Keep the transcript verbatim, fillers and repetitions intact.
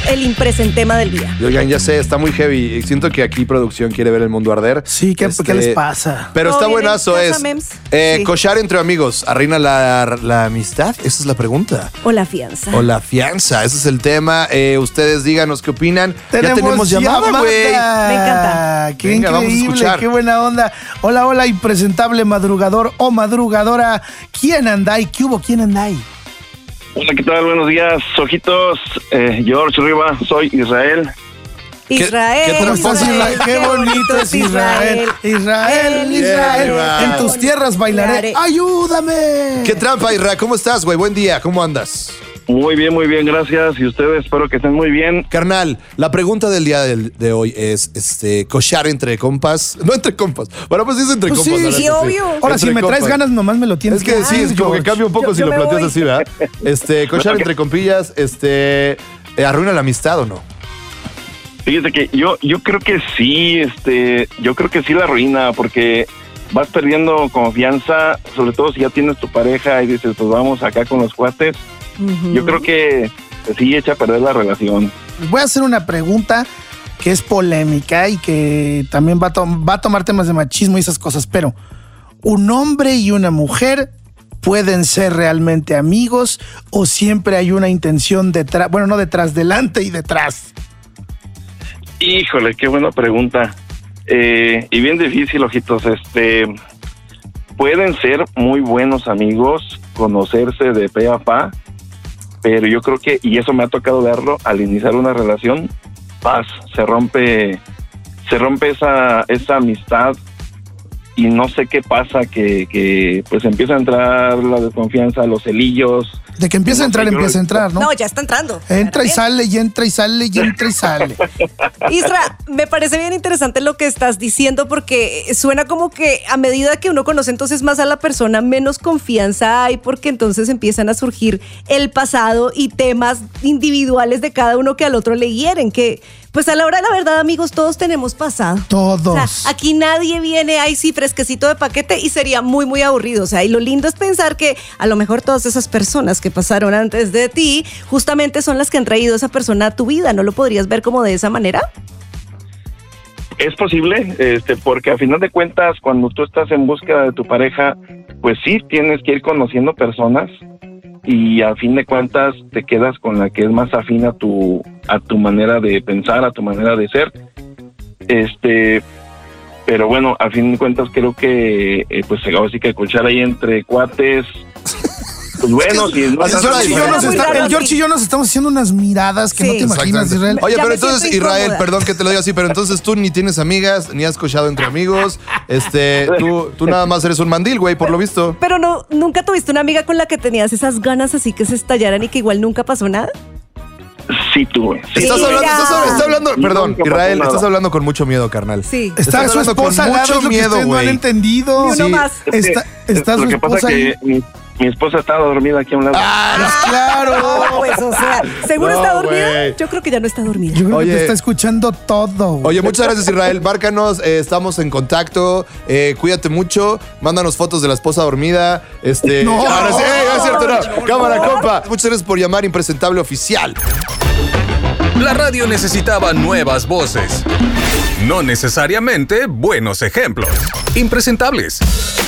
el impresentema del día. Oigan, ya sé, está muy heavy. Siento que aquí producción quiere ver el mundo arder. Sí, ¿qué, Este, ¿qué les pasa? Pero está Todo bien en buenazo, casa, es mems. eh, Sí. cochar entre amigos. ¿Arruina la, la amistad? Esa es la pregunta. O la fianza. O la fianza, ese es el tema. Eh, ustedes díganos qué opinan. ya tenemos llamada, güey. Me encanta. Qué Venga, vamos a increíble, escuchar. qué buena onda. Hola, hola, impresentable madrugador o madrugadora. ¿Quién anda ahí? ¿Qué hubo? ¿Quién anda ahí? Hola, ¿qué tal? Buenos días, ojitos. Eh, George Riva, soy Israel. Israel. ¿Qué- qué ¿Cómo estás, Israel? Qué bonito es Israel. Israel, Israel. Israel. En tus tierras bailaré. ¡Ayúdame! ¿Qué trampa, Isra? ¿Cómo estás, güey? Buen día, ¿cómo andas? Muy bien, muy bien, gracias. Y ustedes, espero que estén muy bien. Carnal, la pregunta del día del- de hoy es, este, cochar entre compas. No entre compas. Bueno, pues sí es entre Pues compas. sí, la neta, sí, obvio. Ahora, Entre si me traes compas. ganas, nomás me lo tienes Es que sí, es como que cambia un poco Yo- si yo lo me planteas voy. así, ¿verdad? Este, cochar entre compillas, este, eh, ¿arruina la amistad o no? Fíjate que yo, yo creo que sí, este, yo creo que sí la arruina, porque vas perdiendo confianza, sobre todo si ya tienes tu pareja y dices, pues vamos acá con los cuates. Ujú. Yo creo que sí echa a perder la relación. Voy a hacer una pregunta que es polémica y que también va a, to- va a tomar temas de machismo y esas cosas, pero ¿un hombre y una mujer pueden ser realmente amigos o siempre hay una intención detrás, bueno, no detrás, delante y detrás? Híjole, qué buena pregunta. Eh, y bien difícil, ojitos. Este, pueden ser muy buenos amigos, conocerse de pe a pa, pero yo creo que, y eso me ha tocado verlo, al iniciar una relación, paz, se rompe, se rompe esa, esa amistad y no sé qué pasa, que, que pues empieza a entrar la desconfianza, los celillos. De que empieza a entrar, No sé, yo- empieza a entrar, ¿no? No, ya está entrando. Entra y sale, y entra y sale, y entra y sale. Isra, me parece bien interesante lo que estás diciendo porque suena como que a medida que uno conoce entonces más a la persona, menos confianza hay porque entonces empiezan a surgir el pasado y temas individuales de cada uno que al otro le hieren, que pues a la hora de la verdad, amigos, todos tenemos pasado. Todos. O sea, aquí nadie viene ahí sí fresquecito de paquete y sería muy, muy aburrido. O sea, y lo lindo es pensar que a lo mejor todas esas personas que pasaron antes de ti justamente son las que han traído a esa persona a tu vida. ¿No lo podrías ver como de esa manera? Es posible, este, porque a final de cuentas, cuando tú estás en búsqueda de tu pareja, pues sí tienes que ir conociendo personas y a fin de cuentas te quedas con la que es más afín a tu a tu manera de pensar, a tu manera de ser. Este, pero bueno, a fin de cuentas creo que eh, pues así que escuchar ahí entre cuates. Pues bueno, si no Así estás suena George y yo diferente. nos Muy está- raro, el George sí. y yo nos estamos haciendo unas miradas que Sí. no te imaginas, Exactamente. Israel. Oye, Ya pero me entonces, siento Israel, incómoda. perdón que te lo diga así, pero entonces tú ni tienes amigas, ni has cochado entre amigos. Este, tú, tú nada más eres un mandil, güey, por lo visto. Pero no, ¿nunca tuviste una amiga con la que tenías esas ganas así que se estallaran y que igual nunca pasó nada? sí tuve. Sí, Estás Mira. hablando, estás, estás hablando, perdón, Nunca pasó Israel, nada. estás hablando con mucho miedo, carnal. Sí. Está Estás su hablando con esposa al lado, mucho es lo que miedo, ustedes no han güey. entendido. Ni uno Sí. más. Es que, Está, está lo su que pasa esposa que ahí. mi, mi esposa estaba dormida aquí a un lado. Ah, Claro. Pues, o sea, ¿seguro No, está dormida? güey. Yo creo que ya no está dormida. Yo creo Oye. que te está escuchando todo. güey. Oye, muchas gracias, Israel. Márcanos, eh, estamos en contacto. Eh, cuídate mucho. Mándanos fotos de la esposa dormida. Este. No. Ahora sí, eh, es cierto, no. No. Cámara, compa. Muchas gracias por llamar, Impresentable Oficial. La radio necesitaba nuevas voces, no necesariamente buenos ejemplos. Impresentables.